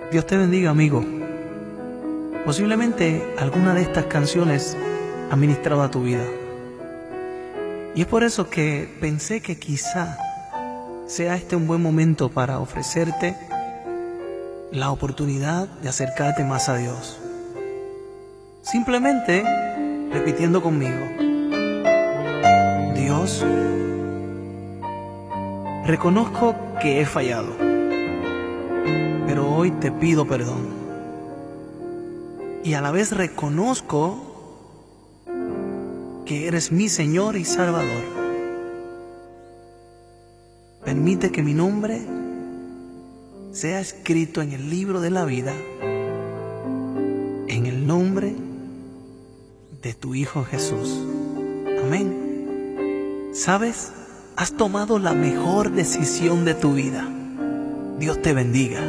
Dios te bendiga, amigo. Posiblemente alguna de estas canciones ha ministrado a tu vida. Y es por eso que pensé que quizá sea este un buen momento para ofrecerte la oportunidad de acercarte más a Dios. Simplemente repitiendo conmigo: Dios, reconozco que he fallado, pero hoy te pido perdón. Y a la vez reconozco que eres mi Señor y Salvador. Permite que mi nombre sea escrito en el libro de la vida, en el nombre de tu Hijo Jesús. Amén. ¿Sabes? Has tomado la mejor decisión de tu vida. Dios te bendiga.